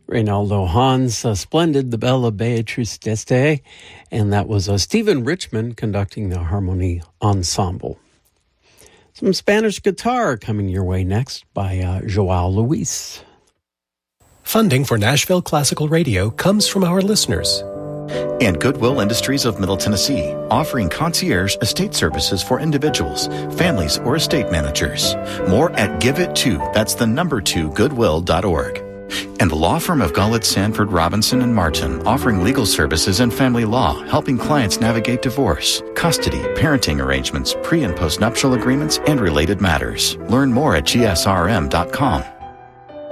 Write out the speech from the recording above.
Reynaldo Hans, splendid, the Bella Beatrice d'Este, and that was Stephen Richmond conducting the Harmony Ensemble. Some Spanish guitar coming your way next by João Luis. Funding for Nashville Classical Radio comes from our listeners. And Goodwill Industries of Middle Tennessee, offering concierge estate services for individuals, families, or estate managers. More at giveit2, that's the number 2, goodwill.org. And the law firm of Gullett, Sanford, Robinson, and Martin, offering legal services and family law, helping clients navigate divorce, custody, parenting arrangements, pre- and postnuptial agreements, and related matters. Learn more at gsrm.com.